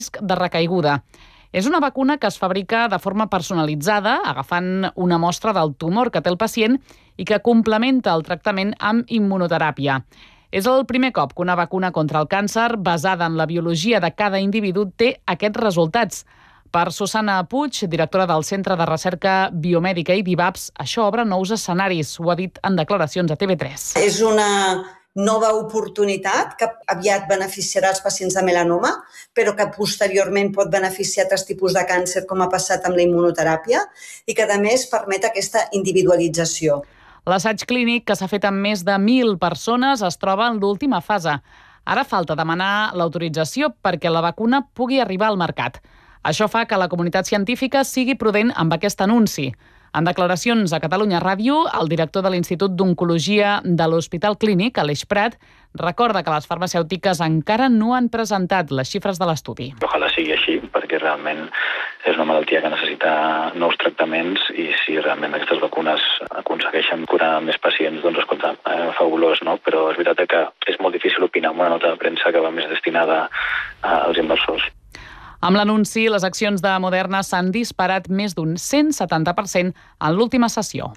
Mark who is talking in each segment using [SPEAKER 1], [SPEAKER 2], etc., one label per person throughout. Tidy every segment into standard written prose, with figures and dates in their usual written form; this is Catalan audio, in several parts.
[SPEAKER 1] risc de recaiguda. És una vacuna que es fabrica de forma personalitzada, agafant una mostra del tumor que té el pacient i que complementa el tractament amb immunoteràpia. És el primer cop que una vacuna contra el càncer, basada en la biologia de cada individu, té aquests resultats. Per Susana Puig, directora del Centre de Recerca Biomèdica i d'IVAPS, això obre nous escenaris, ho ha dit en declaracions a TV3.
[SPEAKER 2] És una nova oportunitat que aviat beneficiarà els pacients de melanoma, però que posteriorment pot beneficiar altres tipus de càncer, com ha passat amb la immunoteràpia, i que, a més, permet aquesta individualització.
[SPEAKER 1] L'assaig clínic, que s'ha fet amb més de 1.000 persones, es troba en l'última fase. Ara falta demanar l'autorització perquè la vacuna pugui arribar al mercat. Això fa que la comunitat científica sigui prudent amb aquest anunci. En declaracions a Catalunya Ràdio, el director de l'Institut d'Oncologia de l'Hospital Clínic, Aleix Prat, recorda que les farmacèutiques encara no han presentat les xifres de l'estudi.
[SPEAKER 3] Ojalà sigui així, perquè realment és una malaltia que necessita nous tractaments i si realment aquestes vacunes aconsegueixen curar més pacients, doncs escolta, fabulós, no? Però és veritat que és molt difícil opinar amb una nota de premsa que va més destinada als inversors.
[SPEAKER 1] Amb l'anunci, les accions de Moderna s'han disparat més d'un 170% en l'última sessió.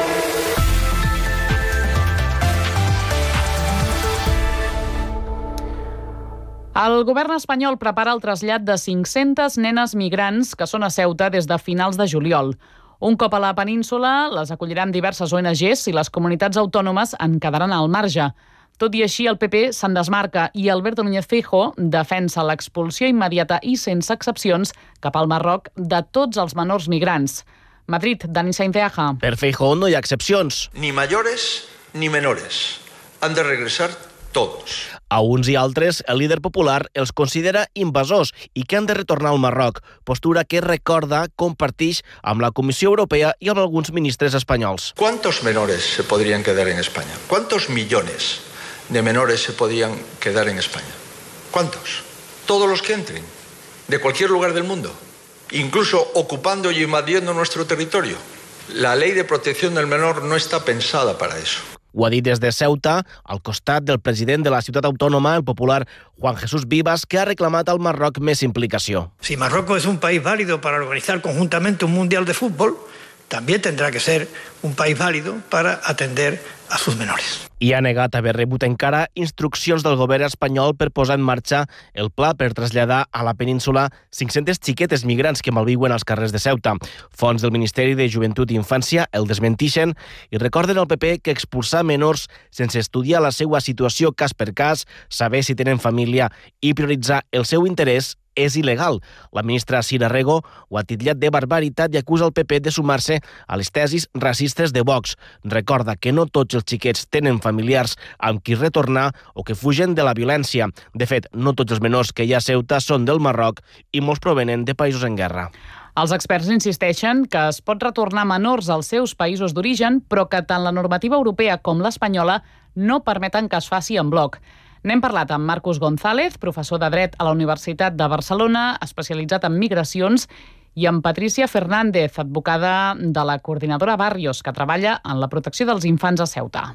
[SPEAKER 1] El govern espanyol prepara el trasllat de 500 nenes migrants que són a Ceuta des de finals de juliol. Un cop a la península, les acolliran diverses ONGs i les comunitats autònomes en quedaran al marge. Tot i així, el PP se'n desmarca i Alberto Núñez Feijóo defensa l'expulsió immediata i sense excepcions cap al Marroc de tots els menors migrants. Madrid, Dani Sainteaja.
[SPEAKER 4] Per Feijóo no hi ha excepcions.
[SPEAKER 5] Ni mayores ni menores. Han de regresar todos.
[SPEAKER 4] A uns i altres, el líder popular els considera invasors i que han de retornar al Marroc, postura que recorda compartix amb la Comissió Europea i amb alguns ministres espanyols.
[SPEAKER 5] ¿Cuántos menores se podrían quedar en España? ¿Cuántos millones de menores se podían quedar en España? ¿Cuántos? Todos los que entren, de cualquier lugar del mundo, incluso ocupando y invadiendo nuestro territorio. La ley de protección del menor no está pensada para eso.
[SPEAKER 4] Ho ha dit des de Ceuta, al costat del president de la ciutat autònoma, el popular Juan Jesús Vivas, que ha reclamat al Marroc més implicació.
[SPEAKER 6] Si Marruecos es un país válido para organizar conjuntamente un mundial de fútbol, también tendrá que ser un país válido para atender a sus menores.
[SPEAKER 4] I ha negat haver rebut encara instruccions del govern espanyol per posar en marxa el pla per traslladar a la península 500 xiquetes migrants que malviuen als carrers de Ceuta. Fonts del Ministeri de Joventut i Infància el desmentixen i recorden al PP que expulsar menors sense estudiar la seva situació cas per cas, saber si tenen família i prioritzar el seu interès és il·legal. La ministra Sira Rego ho ha titllat de barbaritat i acusa el PP de sumar-se a les tesis racistes de Vox. Recorda que no tots els xiquets tenen familiars amb qui retornar o que fugen de la violència. De fet, no tots els menors que hi ha a Ceuta són del Marroc i molts provenen de països en guerra.
[SPEAKER 1] Els experts insisteixen que es pot retornar menors als seus països d'origen, però que tant la normativa europea com l'espanyola no permeten que es faci en bloc. N'hem parlat amb Marcos González, professor de Dret a la Universitat de Barcelona, especialitzat en migracions, i amb Patricia Fernández, advocada de la coordinadora Barrios, que treballa en la protecció dels infants a Ceuta.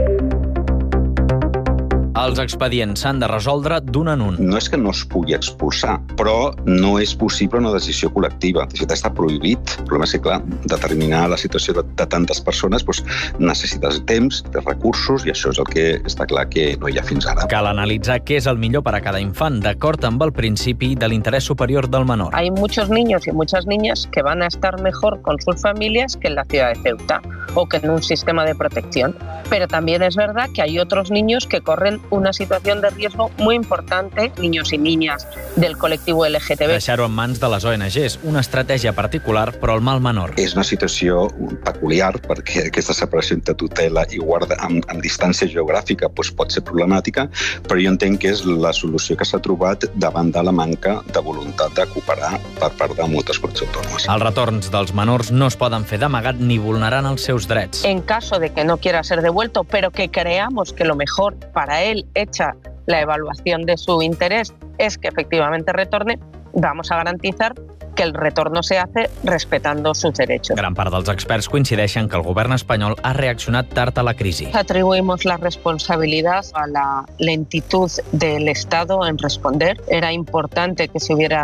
[SPEAKER 7] Els expedients s'han de resoldre d'un en un.
[SPEAKER 8] No és que no es pugui expulsar, però no és possible una decisió col·lectiva. De fet, està prohibit. El problema és que, clar, determinar la situació de tantes persones necessites temps, de recursos, i això és el que està clar que no hi ha fins ara.
[SPEAKER 7] Cal analitzar què és el millor per a cada infant, d'acord amb el principi de l'interès superior del menor.
[SPEAKER 9] Hay muchos niños y muchas niñas que van a estar mejor con sus familias que en la ciudad de Ceuta o que en un sistema de protección. Pero también es verdad que hay otros niños que corren una situación de riesgo muy importante, niños y niñas del col·lectiu LGTB.
[SPEAKER 7] Deixar-ho en mans de les ONGs, una estratègia particular, però el mal menor.
[SPEAKER 8] És una situació peculiar perquè aquesta separació entre tutela i guarda amb distància geogràfica pot ser problemàtica, però jo entenc que és la solució que s'ha trobat davant de la manca de voluntat de cooperar per part de moltes comunitats autònomes.
[SPEAKER 7] Els retorns dels menors no es poden fer d'amagat ni vulnerant els seus drets.
[SPEAKER 9] En caso de que no quiera ser devuelto, pero que creamos que lo mejor para él, hecha la evaluación de su interés, es que efectivamente retorne, vamos a garantizar que el retorno se hace respetando sus derechos.
[SPEAKER 7] Gran part dels experts coincideixen que el govern espanyol ha reaccionat tard a la crisi.
[SPEAKER 9] Atribuimos la responsabilidad a la lentitud del Estado en responder. Era importante que se hubiera